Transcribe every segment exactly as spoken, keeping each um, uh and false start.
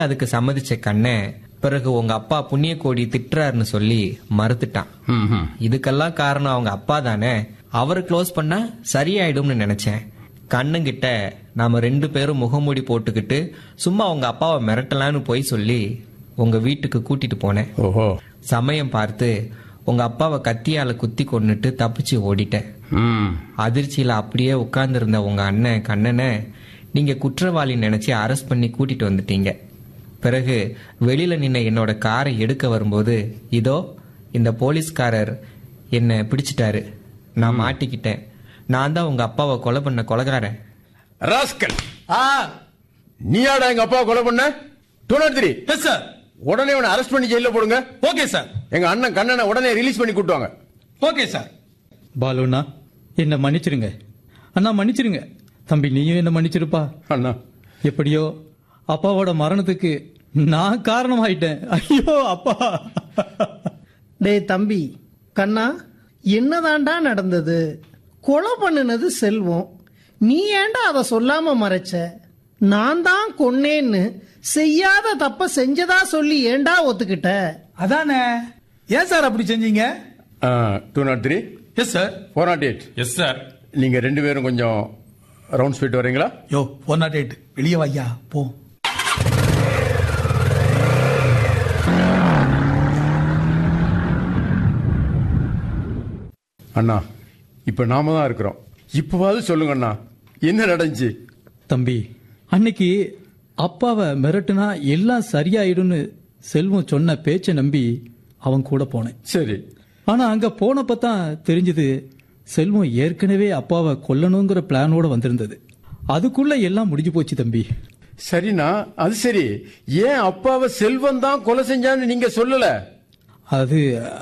அதுக்கு சம்மதிச்ச கண்ணன் பிறகு உங்க அப்பா புண்ணிய கோடி திட்டுறாருன்னு சொல்லி மறுத்துட்டான். இதுக்கெல்லாம் காரணம் அவங்க அப்பா தானே, அவரை க்ளோஸ் பண்ணா சரியாயிடும்னு நினைச்சேன். கண்ணுங்கிட்ட நாம ரெண்டு பேரும் முகமூடி போட்டுக்கிட்டு சும்மா உங்க அப்பாவை மிரட்டலான்னு போய் சொல்லி உங்க வீட்டுக்கு கூட்டிட்டு போனேன். சமயம் பார்த்து உங்க அப்பாவை கத்தியால குத்தி கொன்னுட்டு தப்பிச்சு ஓடிட்டேன். அதிர்ச்சியில அப்படியே உட்கார்ந்து இருந்த உங்க அண்ணன் கண்ணனை நீங்க குற்றவாளி நினைச்சு அரெஸ்ட் பண்ணி கூட்டிட்டு வந்துட்டீங்க. பிறகு வெளியில நின்ன என்னோட காரை எடுக்க வரும்போது இதோ இந்த போலீஸ்காரர் என்ன பிடிச்சிட்டாரு. நான் மாட்டிக்கிட்டேன். நான் தான் உங்க அப்பாவை கொலை பண்ண கொலைகாரன். ராஸ்கல், நீயாடா எங்க அப்பாவை கொலை பண்ண? டூ நாட் த்ரீ சார், உடனே அவனை அரெஸ்ட் பண்ணி ஜெயில போடுங்க. Okay sir. எங்க அண்ணன் கண்ணனை உடனே ரிலீஸ் பண்ணி கூட்டுவாங்க. Okay sir. பாலுண்ணா, என்ன மன்னிச்சிருங்க. அண்ணா மன்னிச்சிருங்க. தம்பி நீயும் என்ன மன்னிச்சிருப்பா. அண்ணா, எப்படியோ அப்பாவோட மரணத்துக்கு நான் காரணமாயிட்டேன். ஐயோ அப்பா. டே தம்பி, கண்ணா, என்னதாண்டா நடந்தது? கொலை பண்ணுனது செல்வம். நீ ஏண்டா அதை சொல்லாம மறைச்ச? நான் தான் கொன்னேன்னு செய்யாத தப்ப செஞ்சதா சொல்லி ஏண்டா ஒத்துக்கிட்ட? அதானே. ஏன் சார் அப்படி செஞ்சீங்க? Two not three yes sir. Four not eight yes sir. நீங்க ரெண்டு பேரும் கொஞ்சம் ரவுண்ட் ஸ்பீட் வரீங்களா? யோ, ஃபோர் நாட் எயிட் வெளியே வையா போ. அண்ணா, இப்ப நாம தான் இருக்கிறோம். இப்பவாது சொல்லுங்க அண்ணா, என்ன நடந்துச்சு? தம்பி, அன்னைக்கு அப்பாவை மிரட்டுனா எல்லாம் சரியாயிடும்னு செல்வம் சொன்ன பேச்சை நம்பி அவன் கூட போனேன். சரி. ஆனா அங்க போனப்பதான் தெரிஞ்சது செல்வம் ஏற்கனவே அப்பாவை கொல்லணுங்கிற பிளானோட வந்திருந்தது. அதுக்குள்ள எல்லாம் முடிஞ்சு போச்சு தம்பி. சரிண்ணா, அது சரி. ஏன் அப்பாவை செல்வம் தான் கொலை செஞ்சான்னு நீங்க சொல்லல? அது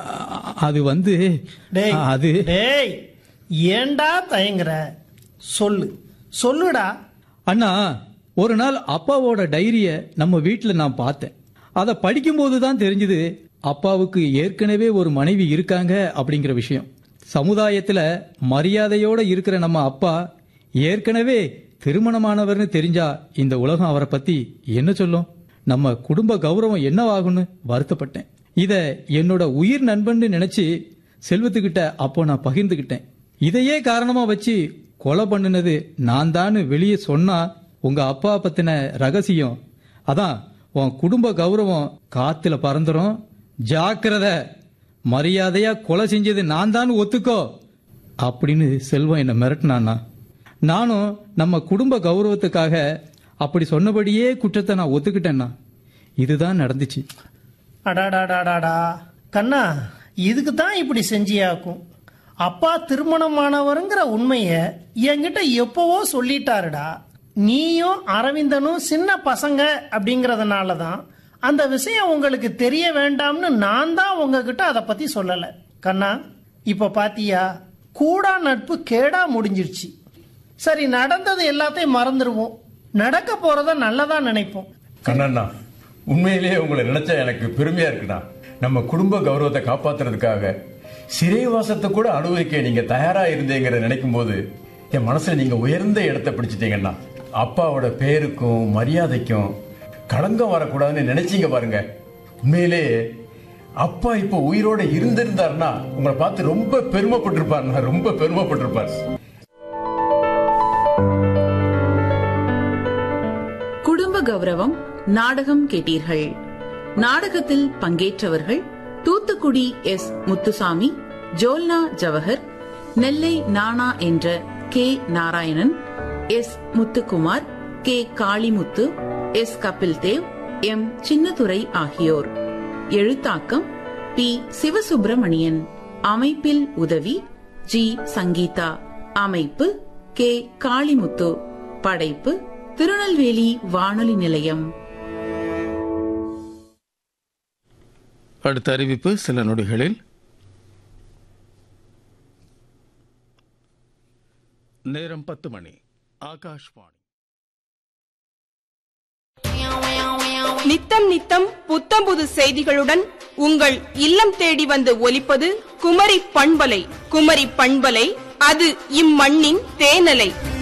அது வந்து அது டேய், ஏண்டா தயங்குற? சொல்லு சொல்லுடா. அண்ணா, ஒரு நாள் அப்பாவோட டைரிய நம்ம வீட்டுல நான் பார்த்தேன். அதை படிக்கும்போது தான் தெரிஞ்சது அப்பாவுக்கு ஏற்கனவே ஒரு மனைவி இருக்காங்க அப்படிங்கிற விஷயம். சமுதாயத்துல மரியாதையோட இருக்கிற நம்ம அப்பா ஏற்கனவே திருமணமானவர்னு தெரிஞ்சா இந்த உலகம் அவரை பத்தி என்ன சொல்லும்? நம்ம குடும்ப கௌரவம் என்னவாகும்னு வருத்தப்பட்டேன். இத என்னோட உயிர் நண்பன் நினைச்சு செல்வத்துக்கிட்ட அப்போ நான் பகிர்ந்துகிட்டேன். இதையே காரணமா வச்சு கொலை பண்ணினது நான் தான் வெளியே சொன்னா உங்க அப்பா பத்தின ரகசியம், அதான் உன் குடும்ப கௌரவம் காத்துல பறந்துரும். ஜாக்கிரத, மரியாதையா கொலை செஞ்சது நான் தான் ஒத்துக்கோ அப்படின்னு செல்வம் என்ன மிரட்டினான்னா, நானும் நம்ம குடும்ப கௌரவத்துக்காக அப்படி சொன்னபடியே குற்றத்தை நான் ஒத்துக்கிட்டேன்னா. இதுதான் நடந்துச்சு. அடாடாடாடாடா கண்ணா, இதுக்கு தான் இப்படி செஞ்சியாக்கும். அப்பா திருமணமானவருங்கிற உண்மைய என்கிட்ட எப்பவோ சொல்லிட்டாருடா. நீயும் அரவிந்தனும் சின்ன பசங்க அப்படிங்கறதுனால தான் அந்த விஷயம் உங்களுக்கு தெரிய வேண்டாம்னு நான் தான் உங்ககிட்ட அதை பத்தி சொல்லல. கண்ணா, இப்ப பாத்தியா, கூடா நட்பு கேடா முடிஞ்சிருச்சு. சரி, நடந்தது எல்லாத்தையும் மறந்துடுவோம். நடக்க போறத நல்லதா நினைப்போம். கண்ணண்ணா, உண்மையிலேயே உங்களை நினைச்சா எனக்கு பெருமையா இருக்குண்ணா. நம்ம குடும்ப கௌரவத்தை காப்பாத்துறதுக்காக சிறைவாசத்தை கூட அனுபவிக்க நீங்க தயாரா இருந்தீங்கிறத நினைக்கும் போது என் மனசுல நீங்க உயர்ந்த இடத்தை பிடிச்சிட்டீங்கண்ணா. அப்பாவோட பேருக்கும் மரியாதைக்கும் களங்கம் வரக்கூடாதுன்னு நினைச்சீங்க பாருங்க. உண்மையிலே அப்பா இப்போ உயிரோட இருந்திருந்தாருன்னா உங்களை பார்த்து ரொம்ப பெருமைப்பட்டிருப்பார். ரொம்ப பெருமைப்பட்டிருப்பார். குடும்ப கௌரவம் நாடகம் கேட்டீர்கள். நாடகத்தில் பங்கேற்றவர்கள் தூத்துக்குடி எஸ் முத்துசாமி, ஜோல்னா ஜவஹர், நெல்லை நானா என்ற K Narayanan, S Muthukumar, K Kalimuthu, S Kapil Dev, M Chinnadurai ஆகியோர். எழுத்தாக்கம் பி சிவசுப்பிரமணியன். அமைப்பில் உதவி ஜி சங்கீதா. அமைப்பு கே காளிமுத்து. படைப்பு திருநெல்வேலி வானொலி நிலையம். அடுத்த அறிவிப்பு சில நொடிகளில். நேரம் பத்து மணி. ஆகாஷ்வாணி. நித்தம் நித்தம் புத்தம் புது செய்திகளுடன் உங்கள் இல்லம் தேடி வந்து ஒலிப்பது குமரி பண்பலை. குமரி பண்பலை, அது இம்மண்ணின் தேனலை.